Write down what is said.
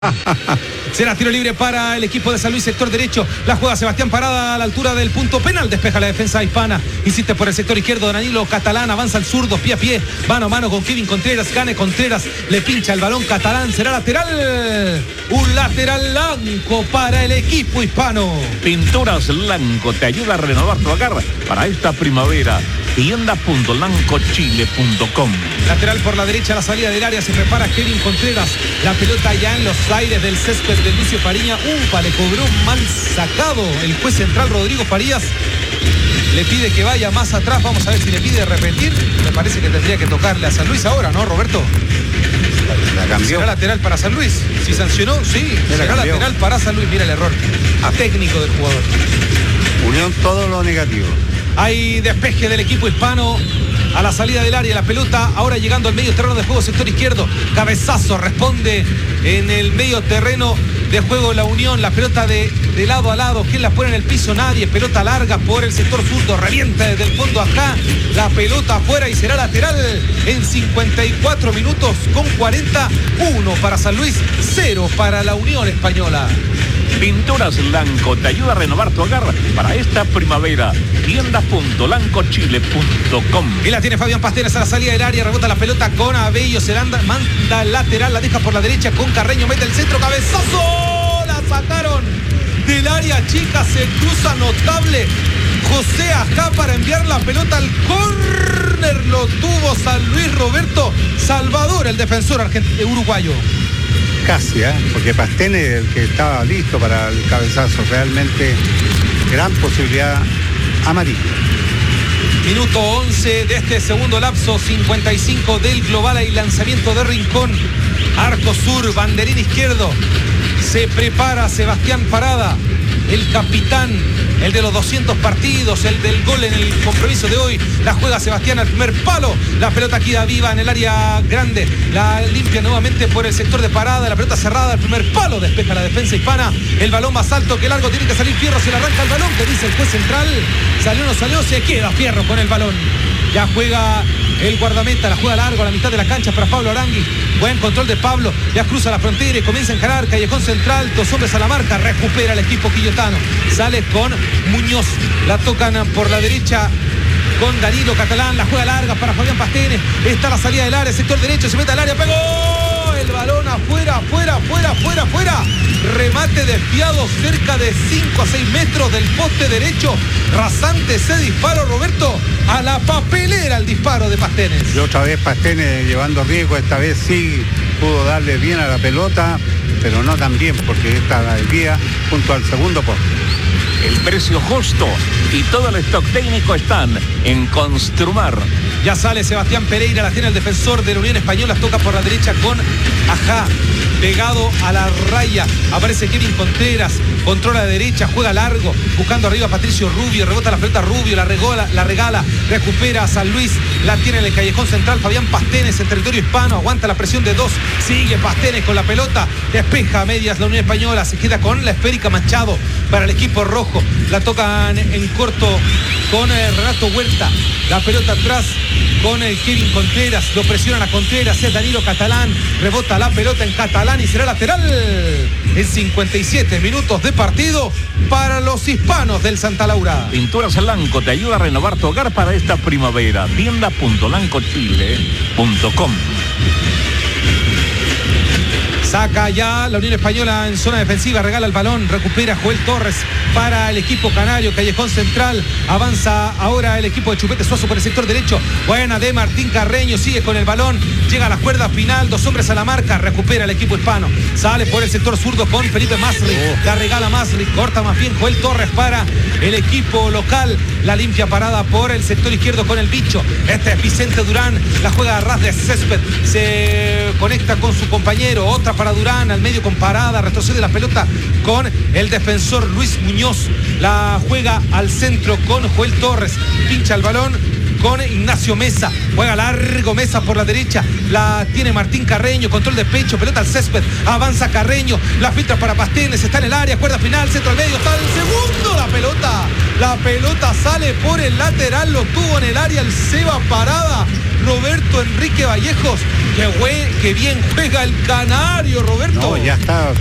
Será tiro libre para el equipo de San Luis, sector derecho. La juega Sebastián Parada a la altura del punto penal. Despeja la defensa hispana. Insiste por el sector izquierdo. Danilo Catalán avanza al zurdo, pie a pie. Mano a mano con Kevin Contreras. Gane Contreras. Le pincha el balón. Catalán será lateral. Un lateral blanco para el equipo hispano. Pinturas Lanco te ayuda a renovar tu hogar para esta primavera. Tienda.lancochile.com. Lateral por la derecha, la salida del área. Se prepara Kevin Contreras. La pelota ya en los aires del césped de Lucio Fariña. Le cobró mal sacado el juez central Rodrigo Farías. Le pide que vaya más atrás. Vamos a ver si le pide repetir. Me parece que tendría que tocarle a San Luis ahora, ¿no, Roberto? La cambió. ¿Será lateral para San Luis? Si sancionó, sí. Será lateral para San Luis. Mira el error técnico del jugador. Unión todo lo negativo. Hay despeje del equipo hispano a la salida del área. La pelota ahora llegando al medio terreno de juego, sector izquierdo. Cabezazo responde en el medio terreno de juego la Unión. La pelota de lado a lado. ¿Quién la pone en el piso? Nadie. Pelota larga por el sector zurdo. Revienta desde el fondo acá. La pelota afuera y será lateral en 54 minutos con 41 para San Luis, 0 para la Unión Española. Pinturas Lanco te ayuda a renovar tu hogar para esta primavera. Tienda.lancochile.com. Y la tiene Fabián Pastenes a la salida del área. Rebota la pelota con Abello. Se la manda lateral. La deja por la derecha con Carreño. Mete el centro. Cabezazo. La sacaron del área chica. Se cruza notable José Ajá para enviar la pelota al córner. Lo tuvo San Luis. Roberto Salvador, el defensor uruguayo. Casi, porque Pastenes el que estaba listo para el cabezazo. Realmente gran posibilidad amarilla. Minuto 11 de este segundo lapso, 55 del global. Hay lanzamiento de Rincón. Arco sur, banderín izquierdo. Se prepara Sebastián Parada, el capitán, el de los 200 partidos, el del gol en el compromiso de hoy. La juega Sebastián al primer palo. La pelota queda viva en el área grande. La limpia nuevamente por el sector de Parada. La pelota cerrada al primer palo. Despeja la defensa hispana. El balón más alto que largo. Tiene que salir Fierro. Se le arranca el balón. Que dice el juez central. Salió o no salió. Se queda Fierro con el balón. Ya juega el guardameta. La juega largo a la mitad de la cancha para Pablo Arangui. Buen control de Pablo. Ya cruza la frontera y comienza a encarar. Callejón central. 2 hombres a la marca. Recupera el equipo quillotano. Sale con Muñoz. La tocan por la derecha con Danilo Catalán. La juega larga para Fabián Pastenes. Está la salida del área. Sector derecho. Se mete al área. Pegó. El balón afuera. Remate desviado cerca de 5 a 6 metros del poste derecho. Rasante ese disparo, Roberto. A la papelera el disparo de Pastenes. Y otra vez Pastenes llevando riesgo. Esta vez sí pudo darle bien a la pelota, pero no tan bien porque esta la desvía junto al segundo poste. El precio justo y todo el stock técnico están en Construmar. Ya sale Sebastián Pereira, la tiene el defensor de la Unión Española, toca por la derecha con Ajá, pegado a la raya. Aparece Kevin Contreras, controla de derecha, juega largo, buscando arriba a Patricio Rubio, rebota la pelota Rubio, la regala, recupera a San Luis, la tiene en el callejón central Fabián Pastenes en territorio hispano, aguanta la presión de 2, sigue Pastenes con la pelota, despeja a medias la Unión Española, se queda con la esférica Machado para el equipo rojo, la tocan en corto con Renato Huerta, la pelota atrás con Kevin Contreras, lo presionan a Contreras, es Danilo Catalán, rebota la pelota en Catalán y será lateral en 57 minutos de partido para los hispanos del Santa Laura. Pinturas Lanco te ayuda a renovar tu hogar para esta primavera. Tienda.lancochile.com. Saca ya la Unión Española en zona defensiva, regala el balón, recupera Joel Torres para el equipo canario, callejón central, avanza ahora el equipo de Chupete Suazo por el sector derecho, buena de Martín Carreño, sigue con el balón, llega a la cuerda final, 2 hombres a la marca, recupera el equipo hispano, sale por el sector zurdo con Felipe Masri, la regala Masri, corta más bien Joel Torres para el equipo local, la limpia parada por el sector izquierdo con el bicho, este es Vicente Durán, la juega a ras de césped, se conecta con su compañero, otra para Durán, al medio con Parada, retrocede la pelota con el defensor Luis Muñoz, la juega al centro con Joel Torres, pincha el balón con Ignacio Mesa, juega largo Mesa por la derecha, la tiene Martín Carreño, control de pecho, pelota al césped, avanza Carreño, la filtra para Pastenes, está en el área, cuerda final, centro al medio, está el segundo, la pelota sale por el lateral, lo tuvo en el área el Seba Parada, Roberto Enrique Vallejos, y Qué bien juega el Canario, Roberto. No, ya está